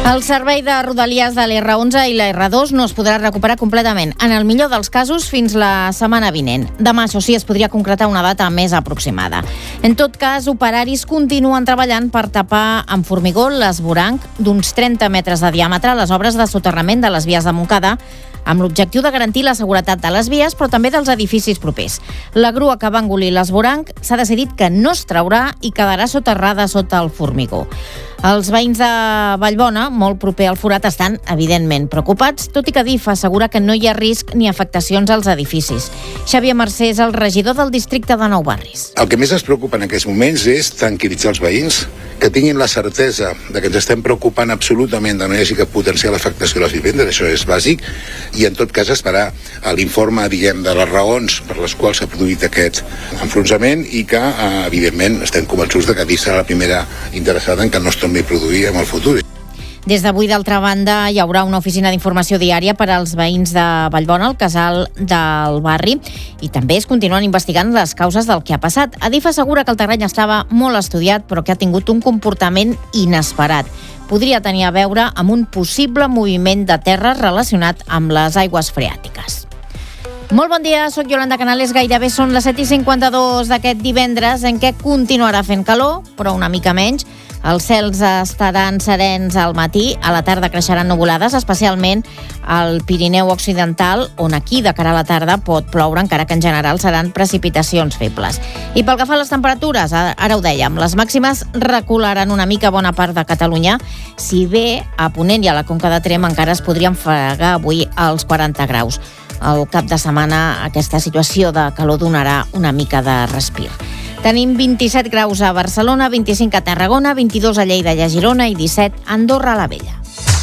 El servei de Rodalies de l'R11 i la R2 no es podrà recuperar completament, en el millor dels casos, fins la setmana vinent. Demà, això sí, es podria concretar una data més aproximada. En tot cas, operaris continuen treballant per tapar amb formigó l'esvoranc d'uns 30 metres de diàmetre a les obres de soterrament de les vies de Montcada, amb l'objectiu de garantir la seguretat de les vies, però també dels edificis propers. La grua que va engolir l'esvoranc s'ha decidit que no es traurà i quedarà soterrada sota el formigó. Els veïns de Vallbona, molt proper al forat, estan evidentment preocupats, tot i que DIF assegura que no hi ha risc ni afectacions als edificis. Xavier Mercè és el regidor del districte de Nou Barris. El que més ens preocupa en aquests moments és tranquil·litzar els veïns, que tinguin la certesa de que ens estem preocupant absolutament de no hi hagi cap potencial afectació a les vivendes, això és bàsic, i en tot cas esperar l'informe, diguem, de les raons per les quals s'ha produït aquest enfronsament i que, evidentment, estem convençuts de que DIF serà la primera interessada en que no es torni a produir en el futur. Des d'avui, d'altra banda, hi haurà una oficina d'informació diària per als veïns de Vallbona, el casal del barri, i també es continuen investigant les causes del que ha passat. Adif assegura que el terreny estava molt estudiat, però que ha tingut un comportament inesperat. Podria tenir a veure amb un possible moviment de terra relacionat amb les aigües freàtiques. Molt bon dia, soc Yolanda Canales, gairebé són les 7:52 d'aquest divendres, en què continuarà fent calor, però una mica menys. Els cels estaran serens al matí, a la tarda creixeran nuvolades, especialment al Pirineu Occidental, on aquí de cara a la tarda pot ploure, encara que en general seran precipitacions febles. I pel que fa a les temperatures, ara ho dèiem, les màximes recularan una mica bona part de Catalunya, si bé a Ponent i a la Conca de Tremp encara es podrien fregar avui als 40 graus. Al cap de setmana aquesta situació de calor donarà una mica de respir. Tenim 27 graus a Barcelona, 25 a Tarragona, 22 a Lleida i a Girona i 17 a Andorra la Vella.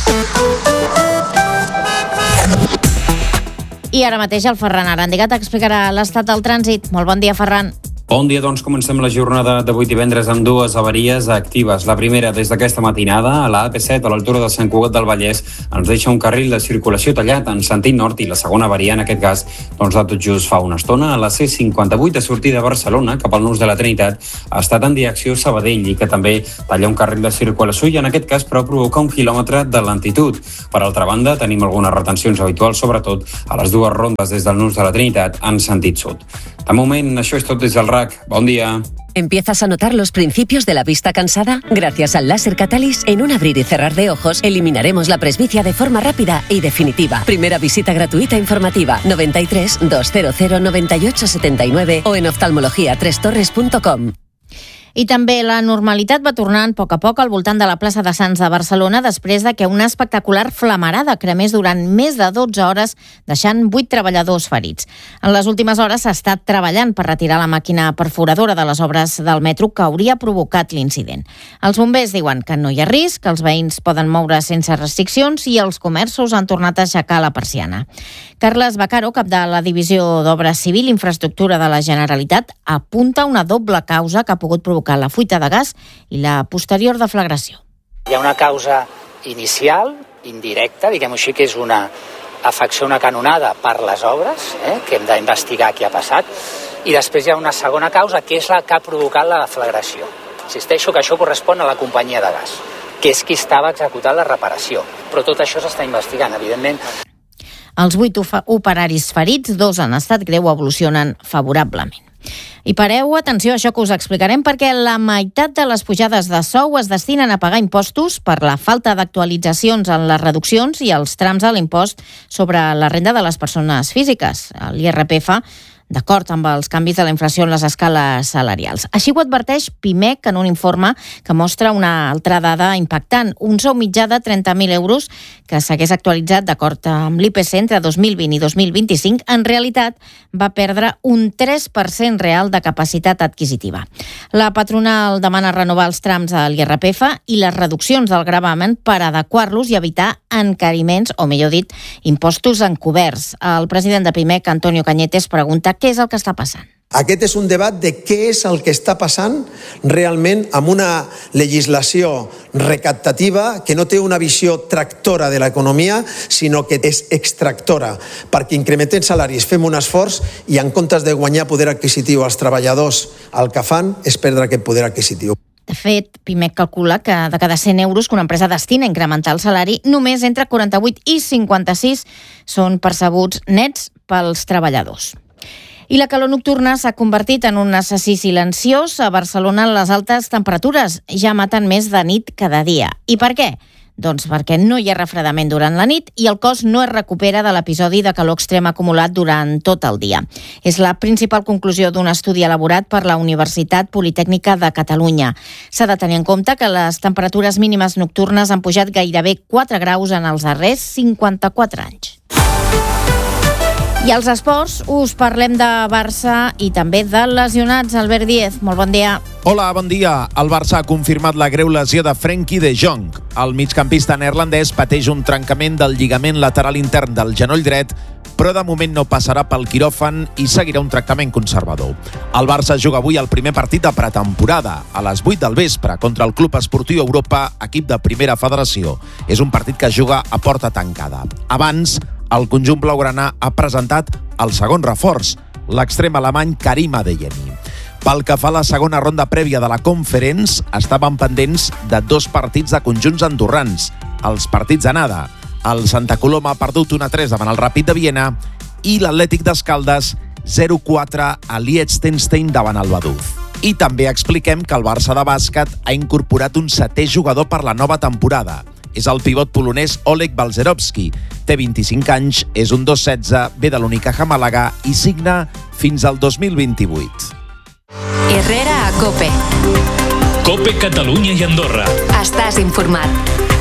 I ara mateix el Ferran Arandigat explicarà l'estat del trànsit. Molt bon dia, Ferran. Bon dia, doncs comencem la jornada d'avui divendres amb dues avaries actives. La primera, des d'aquesta matinada, a la AP7, a l'altura de Sant Cugat del Vallès, ens deixa un carril de circulació tallat en sentit nord, i la segona avaria, en aquest cas, doncs de tot just fa una estona, a la C58 de sortida a Barcelona, cap al Nus de la Trinitat, ha estat en direcció Sabadell i que també talla un carril de circulació i en aquest cas, però, provoca 1 quilòmetre de lentitud. Per altra banda, tenim algunes retencions habituals, sobretot a les dues rondes des del Nus de la Trinitat en sentit sud. De moment, això és tot des del RAC. Bon día. ¿Empiezas a notar los principios de la vista cansada? Gracias al láser Catalyst, en un abrir y cerrar de ojos, eliminaremos la presbicia de forma rápida y definitiva. Primera visita gratuita informativa, 93 200 98 79 o en oftalmologia3torres.com. I també la normalitat va tornant a poc al voltant de la plaça de Sants de Barcelona després de que una espectacular flamarada cremés durant més de 12 hores, deixant 8 treballadors ferits. En les últimes hores s'ha estat treballant per retirar la màquina perforadora de les obres del metro que hauria provocat l'incident. Els bombers diuen que no hi ha risc, que els veïns poden moure sense restriccions i els comerços han tornat a aixecar la persiana. Carles Baccaro, cap de la Divisió d'Obres Civil i Infraestructura de la Generalitat, apunta una doble causa que ha pogut provocar la fuita de gas i la posterior deflagració. Hi ha una causa inicial, indirecta, diguem-ho així, que és una afecció, una canonada per les obres, que hem d'investigar què ha passat, i després hi ha una segona causa, que és la que ha provocat la deflagració. Insisteixo que això correspon a la companyia de gas, que és qui estava executant la reparació, però tot això s'està investigant, evidentment. Els 8 operaris ferits, 2 en estat greu, evolucionen favorablement. I pareu atenció a això que us explicarem, perquè la meitat de les pujades de sou es destinen a pagar impostos per la falta d'actualitzacions en les reduccions i els trams de l'impost sobre la renda de les persones físiques, l'IRPF, d'acord amb els canvis de la inflació en les escales salarials. Així ho adverteix PIMEC en un informe que mostra una altra dada impactant. Un sou mitjà de 30.000 euros que s'hagués actualitzat d'acord amb l'IPC entre 2020 i 2025, en realitat va perdre un 3% real de capacitat adquisitiva. La patronal demana renovar els trams de l'IRPF i les reduccions del gravamen per adequar-los i evitar encariments, o millor dit, impostos encoberts. El president de PIMEC, Antonio Cañete, pregunta què és el que està passant. Aquest és un debat de què és el que està passant realment amb una legislació recaptativa que no té una visió tractora de l'economia, sinó que és extractora. Perquè incrementem salaris, fem un esforç i en comptes de guanyar poder adquisitiu als treballadors, el que fan és perdre aquest poder adquisitiu. De fet, Pimec calcula que de cada 100 euros que una empresa destina a incrementar el salari, només entre 48 i 56 són percebuts nets pels treballadors. I la calor nocturna s'ha convertit en un assassí silenciós. A Barcelona les altes temperatures ja maten més de nit cada dia. I per què? Doncs perquè no hi ha refredament durant la nit i el cos no es recupera de l'episodi de calor extrem acumulat durant tot el dia. És la principal conclusió d'un estudi elaborat per la Universitat Politècnica de Catalunya. S'ha de tenir en compte que les temperatures mínimes nocturnes han pujat gairebé 4 graus en els darrers 54 anys. I als esports us parlem de Barça i també de lesionats. Albert Díez, molt bon dia. Hola, bon dia. El Barça ha confirmat la greu lesió de Frenkie de Jong. El migcampista neerlandès pateix un trencament del lligament lateral intern del genoll dret, però de moment no passarà pel quiròfan i seguirà un tractament conservador. El Barça juga avui el primer partit de pretemporada, a les 8 del vespre, contra el Club Esportiu Europa, equip de primera federació. És un partit que es juga a porta tancada. Abans, el conjunt blaugrana ha presentat el segon reforç, l'extrem alemany Karim Adeyemi. Pel que fa a la segona ronda prèvia de la Conference, estaven pendents de 2 partits de conjunts andorrans. Els partits d'anada. El Santa Coloma ha perdut 1-3 davant el Ràpid de Viena i l'Atlètic d'Escaldes 0-4 a Liechtenstein davant el Vaduz. I també expliquem que el Barça de bàsquet ha incorporat un 7è jugador per la nova temporada. És el pivot polonès Oleg Balcerowski. Té 25 anys, és un 2'16", ve de l'Unicaja Màlaga i signa fins al 2028. Herrera a COPE. COPE Catalunya i Andorra. Estàs informat.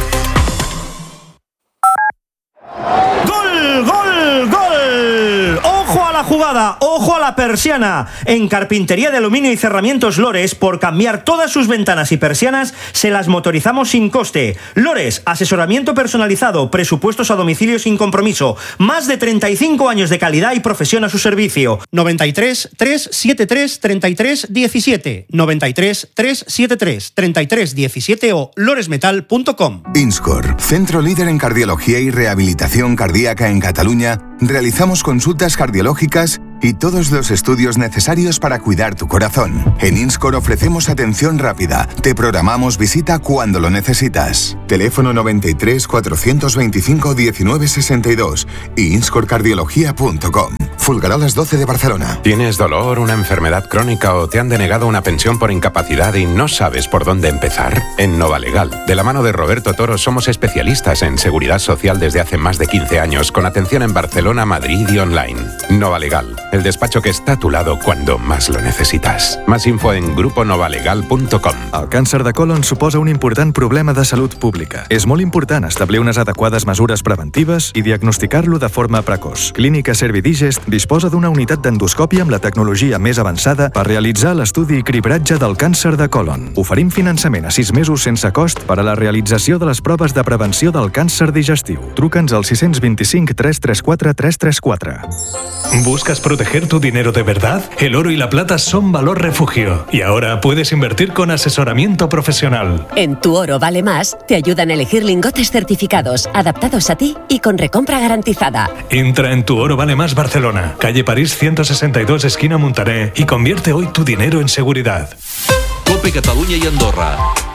¡Gol, gol, gol! ¡Ojo a la jugada! ¡Ojo a la persiana! En Carpintería de Aluminio y Cerramientos Lores, por cambiar todas sus ventanas y persianas, se las motorizamos sin coste. Lores, asesoramiento personalizado, presupuestos a domicilio sin compromiso. Más de 35 años de calidad y profesión a su servicio. 93 373 33 17. 93 373 33 17 o loresmetal.com. Inscor, centro líder en cardiología y rehabilitación cardíaca en Cataluña, realizamos consultas cardiológicas y todos los estudios necesarios para cuidar tu corazón. En Inscor ofrecemos atención rápida. Te programamos visita cuando lo necesitas. Teléfono 93 425 1962 y inscorcardiología.com. Fulgarolas 12 de Barcelona. ¿Tienes dolor, una enfermedad crónica o te han denegado una pensión por incapacidad y no sabes por dónde empezar? En Novalegal, de la mano de Roberto Toro, somos especialistas en seguridad social desde hace más de 15 años, con atención en Barcelona, Madrid y online. Novalegal, el despacho que està a tu lado cuando más lo necesitas. Más info en gruponovalegal.com. El càncer de colon suposa un important problema de salut pública. És molt important establir unes adequades mesures preventives i diagnosticar-lo de forma precoç. Clínica Servidigest disposa d'una unitat d'endoscòpia amb la tecnologia més avançada per realitzar l'estudi i cribratge del càncer de colon. Oferim finançament a 6 mesos sense cost per a la realització de les proves de prevenció del càncer digestiu. Truca'ns al 625 334 334. ¿Buscas proteger tu dinero de verdad? El oro y la plata son valor refugio y ahora puedes invertir con asesoramiento profesional. En Tu Oro Vale Más te ayudan a elegir lingotes certificados, adaptados a ti y con recompra garantizada. Entra en Tu Oro Vale Más Barcelona, calle París 162, esquina Montaner, y convierte hoy tu dinero en seguridad. COPE Catalunya i Andorra.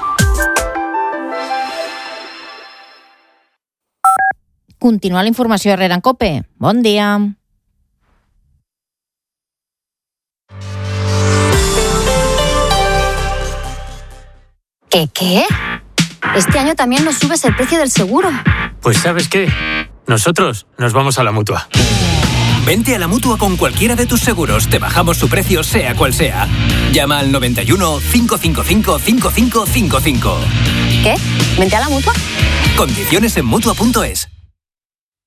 Continua la informació Herrera en COPE. Bon dia. ¿Qué? Este año también nos subes el precio del seguro. Pues ¿sabes qué? Nosotros nos vamos a la Mutua. Vente a la Mutua con cualquiera de tus seguros. Te bajamos su precio sea cual sea. Llama al 91 555 5555. ¿Qué? ¿Vente a la Mutua? Condiciones en Mutua.es.